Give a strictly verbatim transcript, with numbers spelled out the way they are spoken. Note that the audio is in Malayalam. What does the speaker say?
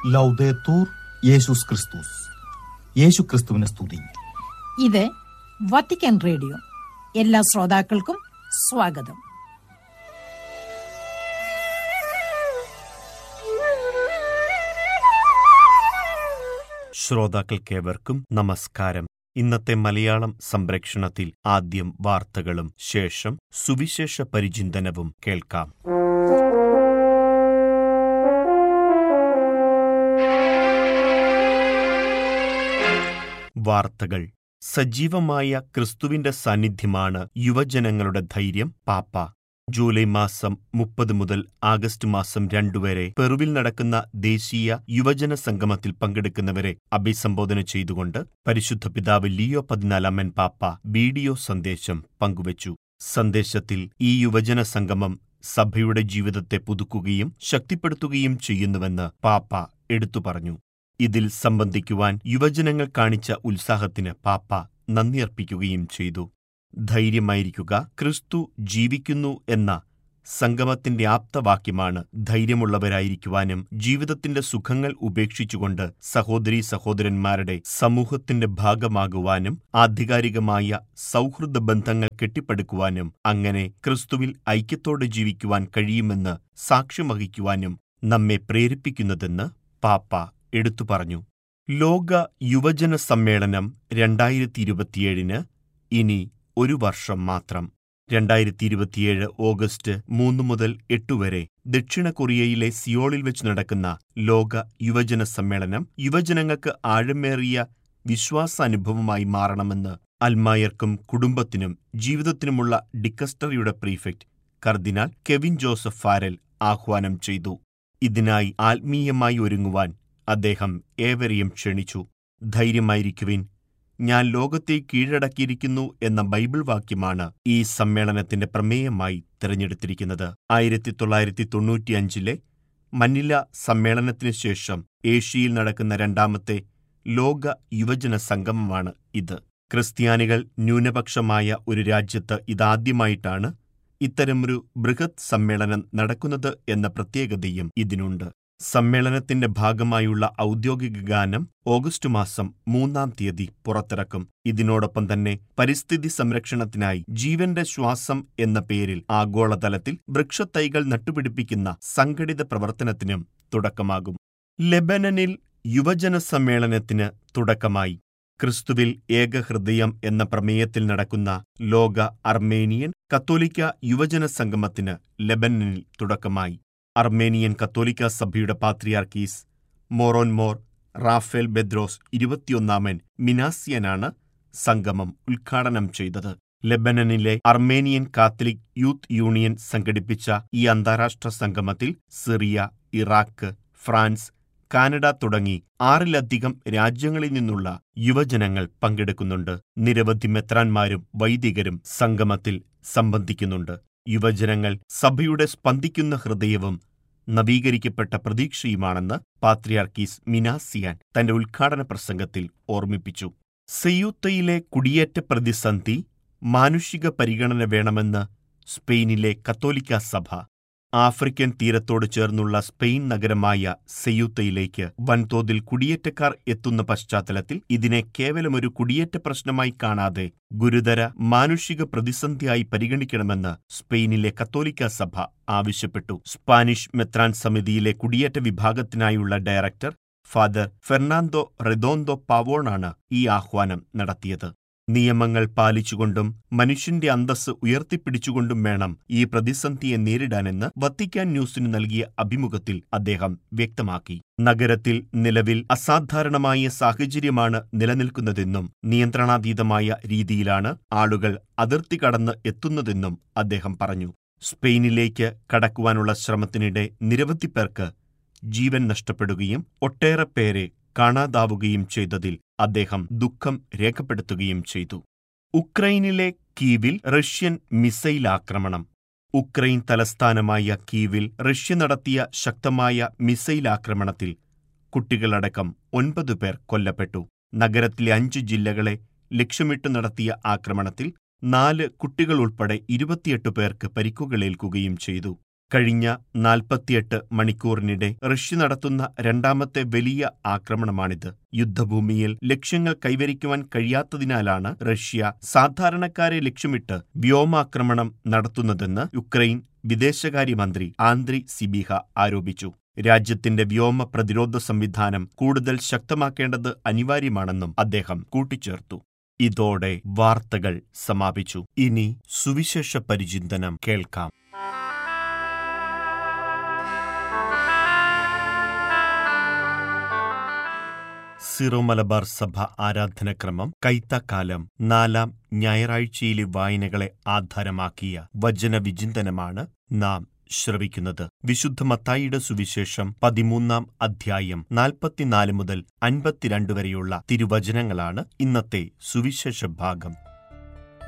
ലൗദേത്തൂർ യേശുസ് ക്രിസ്തുസ്. യേശു ക്രിസ്തുവിനെ സ്തുതി. ഇത് വത്തിക്കാൻ റേഡിയോ. എല്ലാ ശ്രോതാക്കൾക്കും സ്വാഗതം. ശ്രോതാക്കൾക്കേവർക്കും നമസ്കാരം. ഇന്നത്തെ മലയാളം സംപ്രേക്ഷണത്തിൽ ആദ്യം വാർത്തകളും ശേഷം സുവിശേഷ പരിചിന്തനവും കേൾക്കാം. വാർത്തകൾ. സജീവമായ ക്രിസ്തുവിന്റെ സാന്നിധ്യമാണ് യുവജനങ്ങളുടെ ധൈര്യം. പാപ്പ. ജൂലൈ മാസം മുപ്പത് മുതൽ ആഗസ്റ്റ് മാസം രണ്ടു വരെ പെറുവിൽ നടക്കുന്ന ദേശീയ യുവജന സംഗമത്തിൽ പങ്കെടുക്കുന്നവരെ അഭിസംബോധന ചെയ്തുകൊണ്ട് പരിശുദ്ധ പിതാവ് ലിയോ പതിനാലാമൻ പാപ്പ വീഡിയോ സന്ദേശം പങ്കുവച്ചു. സന്ദേശത്തിൽ ഈ യുവജന സംഗമം സഭയുടെ ജീവിതത്തെ പുതുക്കുകയും ശക്തിപ്പെടുത്തുകയും ചെയ്യുന്നുവെന്ന് പാപ്പ എടുത്തു പറഞ്ഞു. ഇതിൽ സംബന്ധിക്കുവാൻ യുവജനങ്ങൾ കാണിച്ച ഉത്സാഹത്തിന് പാപ്പ നന്ദിയർപ്പിക്കുകയും ചെയ്തു. ധൈര്യമായിരിക്കുക, ക്രിസ്തു ജീവിക്കുന്നു എന്ന സംഗമത്തിന്റെ ആപ്തവാക്യമാണ് ധൈര്യമുള്ളവരായിരിക്കുവാനും ജീവിതത്തിന്റെ സുഖങ്ങൾ ഉപേക്ഷിച്ചുകൊണ്ട് സഹോദരീ സഹോദരന്മാരുടെ സമൂഹത്തിന്റെ ഭാഗമാകുവാനും ആധികാരികമായ സൗഹൃദ ബന്ധങ്ങൾ കെട്ടിപ്പടുക്കുവാനും അങ്ങനെ ക്രിസ്തുവിൽ ഐക്യത്തോടെ ജീവിക്കുവാൻ കഴിയുമെന്ന് സാക്ഷ്യം വഹിക്കുവാനും നമ്മെ പ്രേരിപ്പിക്കുന്നതെന്ന് പാപ്പ എടുത്തു പറഞ്ഞു. ലോക യുവജന സമ്മേളനം രണ്ടായിരത്തി ഇരുപത്തിയേഴിന് ഇനി ഒരു വർഷം മാത്രം. രണ്ടായിരത്തി ഇരുപത്തിയേഴ് ഓഗസ്റ്റ് മൂന്ന് മുതൽ എട്ട് വരെ ദക്ഷിണ കൊറിയയിലെ സിയോളിൽ വെച്ച് നടക്കുന്ന ലോക യുവജന സമ്മേളനം യുവജനങ്ങൾക്ക് ആഴമേറിയ വിശ്വാസാനുഭവമായി മാറണമെന്ന് അൽമായർക്കും കുടുംബത്തിനും ജീവിതത്തിനുമുള്ള ഡിക്കസ്റ്ററിയുടെ പ്രീഫെക്ട് കർദിനാൾ കെവിൻ ജോസഫ് ഫാരൽ ആഹ്വാനം ചെയ്തു. ഇതിനായി ആത്മീയമായി ഒരുങ്ങുവാൻ അദ്ദേഹം ഏവരെയും ക്ഷണിച്ചു. ധൈര്യമായിരിക്കുവിൻ, ഞാൻ ലോകത്തെ കീഴടക്കിയിരിക്കുന്നു എന്ന ബൈബിൾ വാക്യമാണ് ഈ സമ്മേളനത്തിന്റെ പ്രമേയമായി തിരഞ്ഞെടുത്തിരിക്കുന്നത്. ആയിരത്തി തൊള്ളായിരത്തി തൊണ്ണൂറ്റിയഞ്ചിലെ മനില സമ്മേളനത്തിനു ശേഷം ഏഷ്യയിൽ നടക്കുന്ന രണ്ടാമത്തെ ലോക യുവജന സംഗമമാണ് ഇത്. ക്രിസ്ത്യാനികൾ ന്യൂനപക്ഷമായ ഒരു രാജ്യത്ത് ഇതാദ്യമായിട്ടാണ് ഇത്തരമൊരു ബൃഹത് സമ്മേളനം നടക്കുന്നത് എന്ന പ്രത്യേകതയും ഇതിനുണ്ട്. സമ്മേളനത്തിന്റെ ഭാഗമായുള്ള ഔദ്യോഗിക ഗാനം ഓഗസ്റ്റ് മാസം മൂന്നാം തീയതി പുറത്തിറക്കും. ഇതിനോടൊപ്പം തന്നെ പരിസ്ഥിതി സംരക്ഷണത്തിനായി ജീവന്റെ ശ്വാസം എന്ന പേരിൽ ആഗോളതലത്തിൽ വൃക്ഷത്തൈകൾ നട്ടുപിടിപ്പിക്കുന്ന സംഘടിത പ്രവർത്തനത്തിനും തുടക്കമാകും. ലെബനനിൽ യുവജന സമ്മേളനത്തിന് തുടക്കമായി. ക്രിസ്തുവിൽ ഏകഹൃദയം എന്ന പ്രമേയത്തിൽ നടക്കുന്ന ലോക അർമേനിയൻ കത്തോലിക്ക യുവജന സംഗമത്തിന് ലെബനനിൽ തുടക്കമായി. അർമേനിയൻ കത്തോലിക്ക സഭയുടെ പാത്രിയാർക്കീസ് മോറോൻ മോർ റാഫേൽ ബെദ്രോസ് ഇരുപത്തിയൊന്നാമൻ മിനാസിയനാണ് സംഗമം ഉദ്ഘാടനം ചെയ്തത്. ലെബനനിലെ അർമേനിയൻ കാത്തലിക് യൂത്ത് യൂണിയൻ സംഘടിപ്പിച്ച ഈ അന്താരാഷ്ട്ര സംഗമത്തിൽ സിറിയ, ഇറാഖ്, ഫ്രാൻസ്, കാനഡ തുടങ്ങി ആറിലധികം രാജ്യങ്ങളിൽ നിന്നുള്ള യുവജനങ്ങൾ പങ്കെടുക്കുന്നുണ്ട്. നിരവധി മെത്രാന്മാരും വൈദികരും സംഗമത്തിൽ സംബന്ധിക്കുന്നുണ്ട്. യുവജനങ്ങൾ സഭയുടെ സ്പന്ദിക്കുന്ന ഹൃദയവും നവീകരിക്കപ്പെട്ട പ്രതീക്ഷയുമാണെന്ന് പാത്രിയാർക്കീസ് മിനാസിയാൻ തന്റെ ഉദ്ഘാടന പ്രസംഗത്തിൽ ഓർമ്മിപ്പിച്ചു. സെയൂത്തയിലെ കുടിയേറ്റ പ്രതിസന്ധി മാനുഷിക പരിഗണന വേണമെന്ന് സ്പെയിനിലെ കത്തോലിക്ക സഭ. ആഫ്രിക്കൻ തീരത്തോട് ചേർന്നുള്ള സ്പെയിൻ നഗരമായ സെയൂത്തയിലേക്ക് വൻതോതിൽ കുടിയേറ്റക്കാർ എത്തുന്ന പശ്ചാത്തലത്തിൽ ഇതിനെ കേവലമൊരു കുടിയേറ്റ പ്രശ്നമായി കാണാതെ ഗുരുതര മാനുഷിക പ്രതിസന്ധിയായി പരിഗണിക്കണമെന്ന് സ്പെയിനിലെ കത്തോലിക്ക സഭ ആവശ്യപ്പെട്ടു. സ്പാനിഷ് മെത്രാൻ സമിതിയിലെ കുടിയേറ്റ വിഭാഗത്തിനായുള്ള ഡയറക്ടർ ഫാദർ ഫെർണാണ്ടോ റെദോന്തോ പാവോണാണ് ഈ ആഹ്വാനം നടത്തിയത്. നിയമങ്ങൾ പാലിച്ചുകൊണ്ടും മനുഷ്യന്റെ അന്തസ്സ് ഉയർത്തിപ്പിടിച്ചുകൊണ്ടും വേണം ഈ പ്രതിസന്ധിയെ നേരിടാനെന്ന് വത്തിക്കാൻ ന്യൂസിനു നൽകിയ അഭിമുഖത്തിൽ അദ്ദേഹം വ്യക്തമാക്കി. നഗരത്തിൽ നിലവിൽ അസാധാരണമായ സാഹചര്യമാണ് നിലനിൽക്കുന്നതെന്നും നിയന്ത്രണാതീതമായ രീതിയിലാണ് ആളുകൾ അതിർത്തി കടന്ന് എത്തുന്നതെന്നും അദ്ദേഹം പറഞ്ഞു. സ്പെയിനിലേക്ക് കടക്കുവാനുള്ള ശ്രമത്തിനിടെ നിരവധി പേർക്ക് ജീവൻ നഷ്ടപ്പെടുകയും ഒട്ടേറെ പേരെ കാണാതാവുകയും ചെയ്തതിൽ അദ്ദേഹം ദുഃഖം രേഖപ്പെടുത്തുകയും ചെയ്തു. ഉക്രൈനിലെ കീവിൽ റഷ്യൻ മിസൈൽ ആക്രമണം. ഉക്രൈൻ തലസ്ഥാനമായ കീവിൽ റഷ്യ നടത്തിയ ശക്തമായ മിസൈൽ ആക്രമണത്തിൽ കുട്ടികളടക്കം ഒൻപത് പേർ കൊല്ലപ്പെട്ടു. നഗരത്തിലെ അഞ്ച് ജില്ലകളെ ലക്ഷ്യമിട്ട് നടത്തിയ ആക്രമണത്തിൽ നാല് കുട്ടികൾ ഉൾപ്പെടെ ഇരുപത്തിയെട്ട് പേർക്ക് പരിക്കുകളേൽക്കുകയും ചെയ്തു. കഴിഞ്ഞ നാൽപ്പത്തിയെട്ട് മണിക്കൂറിനിടെ റഷ്യ നടത്തുന്ന രണ്ടാമത്തെ വലിയ ആക്രമണമാണിത്. യുദ്ധഭൂമിയിൽ ലക്ഷ്യങ്ങൾ കൈവരിക്കുവാൻ കഴിയാത്തതിനാലാണ് റഷ്യ സാധാരണക്കാരെ ലക്ഷ്യമിട്ട് വ്യോമാക്രമണം നടത്തുന്നതെന്ന് യുക്രൈൻ വിദേശകാര്യമന്ത്രി ആന്ദ്രി സിബിഹ ആരോപിച്ചു. രാജ്യത്തിന്റെ വ്യോമ പ്രതിരോധ സംവിധാനം കൂടുതൽ ശക്തമാക്കേണ്ടത് അനിവാര്യമാണെന്നും അദ്ദേഹം കൂട്ടിച്ചേർത്തു. ഇതോടെ വാർത്തകൾ സമാപിച്ചു. ഇനി സുവിശേഷ പരിചിന്തനം കേൾക്കാം. സിറോ മലബാർ സഭ ആരാധനക്രമം കൈത്താക്കാലം നാലാം ഞായറാഴ്ചയിലെ വായനകളെ ആധാരമാക്കിയ വചനവിചിന്തനമാണ് നാം ശ്രവിക്കുന്നത്. വിശുദ്ധ മത്തായിയുടെ സുവിശേഷം പതിമൂന്നാം അധ്യായം നാൽപ്പത്തിനാല് മുതൽ അൻപത്തിരണ്ട് വരെയുള്ള തിരുവചനങ്ങളാണ് ഇന്നത്തെ സുവിശേഷ ഭാഗം.